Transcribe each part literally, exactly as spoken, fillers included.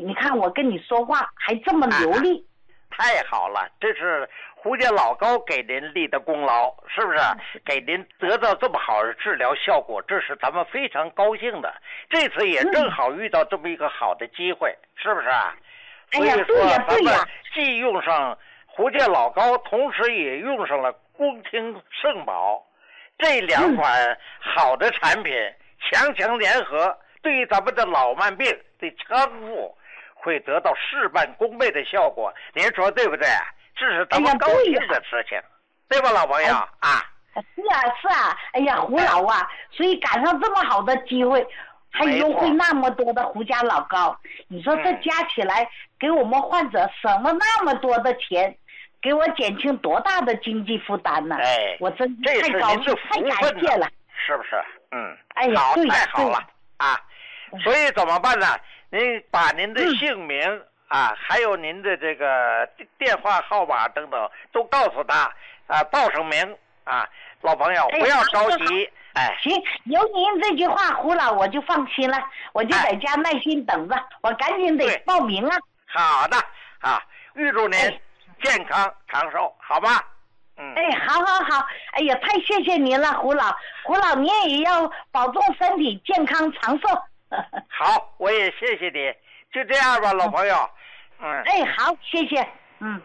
你看我跟你说话还这么流利。 太好了，这是胡家老高给您立的功劳，是不是？给您得到这么好的治疗效果，这是咱们非常高兴的。这次也正好遇到这么一个好的机会，是不是啊？所以说咱们既用上胡家老高，同时也用上了宫廷圣宝，这两款好的产品强强联合，对于咱们的老慢病的康复会得到事半功倍的效果，您说对不对？这是咱们高兴的事情，对吧，老朋友啊？ 是啊，是啊，哎呀，胡老啊，所以赶上这么好的机会，还优惠那么多的胡家老高，你说这加起来给我们患者省了那么多的钱，给我减轻多大的经济负担呢？ 哎， 我真是太高兴，太感谢了， 是不是？嗯， 哎呀， 好， 对太好了啊！所以怎么办呢？您把您的姓名、嗯、啊，还有您的这个电话号码等等都告诉他啊，报上名啊，老朋友不要着急。哎， 行，有您这句话，胡老我就放心了，我就在家耐心等着，哎、我赶紧得报名啊。 好的啊，预祝您健康长寿，好吧？嗯。 哎，好好好，哎呀，太谢谢您了，胡老，胡老您也要保重身体，健康长寿。 好，我也谢谢你，就这样吧，老朋友。嗯。 哎，好，谢谢。嗯。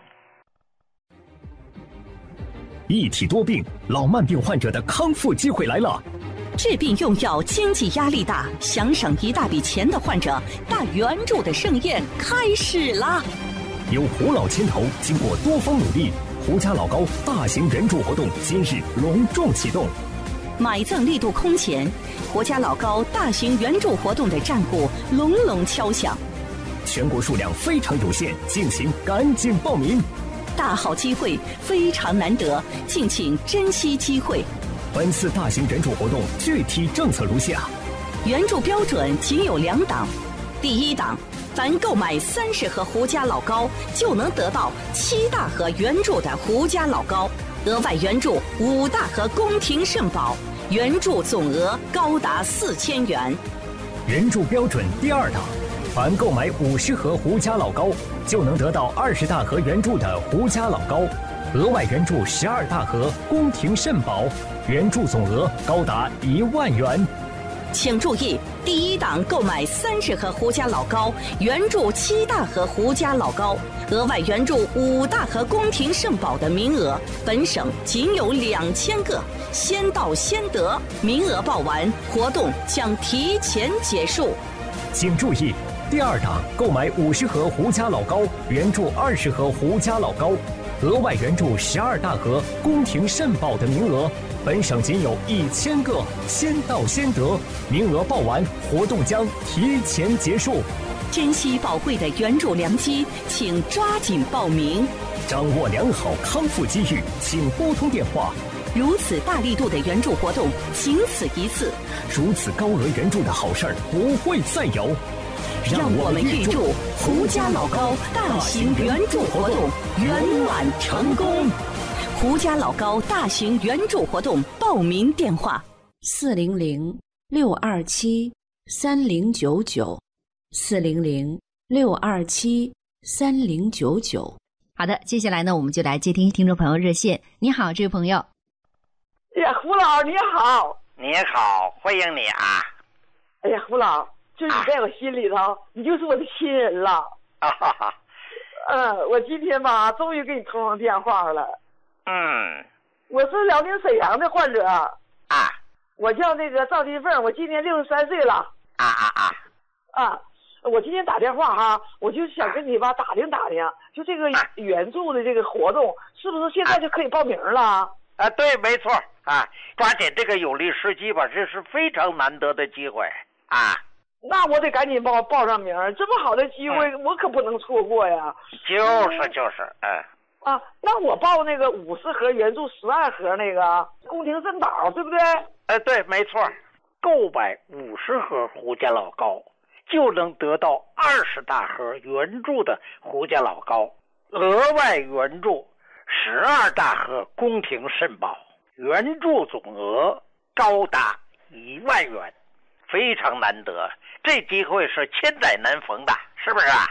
一体多病，老慢病患者的康复机会来了。 治病用药经济压力大，想省一大笔钱的患者，大援助的盛宴开始啦！ 由胡老牵头，经过多方努力，胡家老高大型援助活动今日隆重启动。 买赠力度空前，胡家老高大型援助活动的战鼓隆隆敲响。 全国数量非常有限，敬请赶紧报名。 大好机会非常难得，敬请珍惜机会。 本次大型援助活动具体政策如下： 援助标准仅有两档，第一档，凡购买三十盒胡家老高，就能得到七大盒援助的胡家老高，额外援助五大盒宫廷圣宝，援助总额高达四千元。 援助标准第二档，凡购买五十盒胡家老高，就能得到二十大盒援助的胡家老高，额外援助十二大盒宫廷圣宝，援助总额高达一万元。 请注意，第一档购买三十盒胡家老高，援助七大盒胡家老高，额外援助五大盒宫廷圣宝的名额，本省仅有两千个，先到先得，名额报完，活动将提前结束。 请注意，第二档购买五十盒胡家老高，援助二十盒胡家老高，额外援助十二大盒宫廷圣宝的名额，本省仅有一千个，先到先得，名额报完，活动将提前结束。 珍惜宝贵的援助良机，请抓紧报名。 掌握良好康复机遇，请拨通电话。 如此大力度的援助活动，仅此一次。 如此高额援助的好事儿不会再有。 让我们预祝胡家老高大型援助活动圆满成功。胡家老高大型援助活动报名电话： 四零零六二七三零九九，四零零六二七三零九九。 好的，接下来呢，我们就来接听听众朋友热线。你好，这位朋友。 哎呀，胡老你好。 你好，欢迎你啊。 哎呀，胡老，就你在我心里头，啊、你就是我的亲人了。 啊哈哈。 嗯，我今天吧，终于给你通上电话了。 嗯。 我是辽宁沈阳的患者。 啊。 我叫那个赵金凤，我今年六十三岁了。 啊啊啊。 啊，我今天打电话哈，我就想跟你吧打听打听，就这个援助的这个活动，是不是现在就可以报名了？ 啊，对，没错啊，抓紧这个有利时机吧，这是非常难得的机会啊。 那我得赶紧报报上名，这么好的机会，嗯、我可不能错过呀。 就是就是，嗯。 啊，那我报那个五十盒援助十二盒那个宫廷圣宝，对不对？ 哎，对，没错。购买五十盒胡家老高，就能得到二十大盒援助的胡家老高，额外援助十二大盒宫廷圣宝，援助总额高达一万元，非常难得，这机会是千载难逢的，是不是啊？